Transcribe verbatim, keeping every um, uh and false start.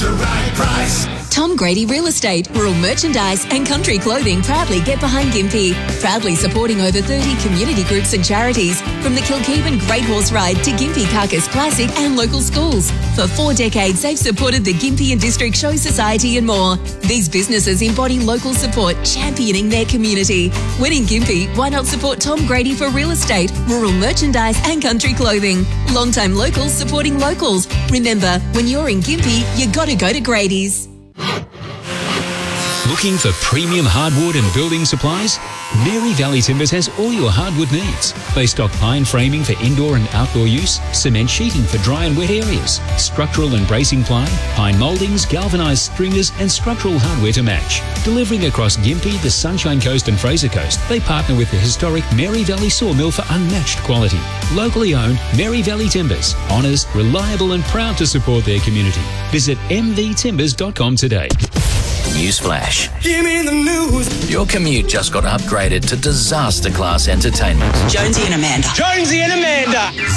the right price. Tom Grady Real Estate, Rural Merchandise and Country Clothing proudly get behind Gympie. Proudly supporting over thirty community groups and charities, from the Kilkeevan Great Horse Ride to Gympie Carcass Classic and local schools. For four decades, they've supported the Gympie and District Show Society and more. These businesses embody local support, championing their community. When in Gympie, why not support Tom Grady for real estate, rural merchandise and country clothing? Long-time locals supporting locals. Remember, when you're in Gympie, you got to go to Grady's. Looking for premium hardwood and building supplies? Mary Valley Timbers has all your hardwood needs. They stock pine framing for indoor and outdoor use, cement sheeting for dry and wet areas, structural and bracing ply, pine mouldings, galvanised stringers and structural hardware to match. Delivering across Gympie, the Sunshine Coast and Fraser Coast, they partner with the historic Mary Valley Sawmill for unmatched quality. Locally owned, Mary Valley Timbers. Honest, reliable and proud to support their community. Visit m v timbers dot com today. Newsflash. Give me the news. Your commute just got upgraded to disaster class entertainment. Jonesy and Amanda. Jonesy and Amanda.